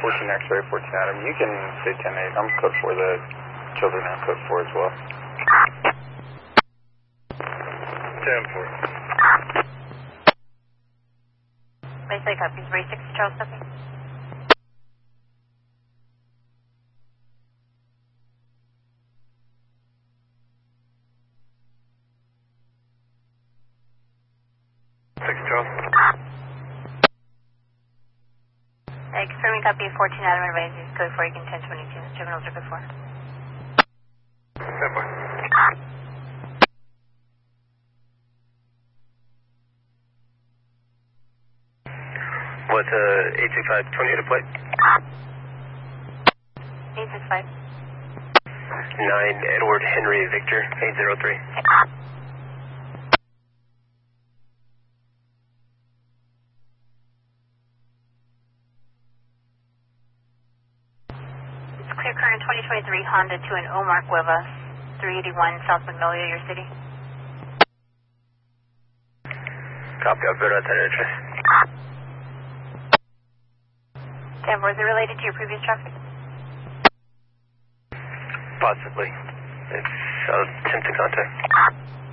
14 X-ray, 14 Adam. You can say 10-8. I'm code 4. The children are code 4 as well. 10-4. Basically copies. Ray 6 Charles copy. Confirming copy 14 Adam advises code 4, you can 1022. Juveniles are code 4. 10-4. What's 865, 28 to plate? 865. 9 Edward Henry Victor, 803. Clear current 2023 Honda to an Omar Cueva, 381 South Magnolia, your city. Copy, I've got that address. 10-4, is it related to your previous traffic? Possibly. It's attempted contact.